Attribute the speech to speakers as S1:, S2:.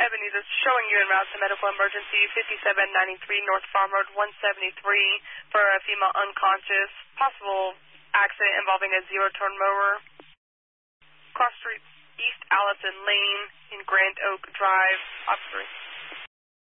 S1: Ebenezer, showing you en route to medical emergency 5793 North Farm Road 173 for a female unconscious. Possible accident involving a zero-turn mower. Cross Street, East Allison Lane in Grand Oak Drive. Officer.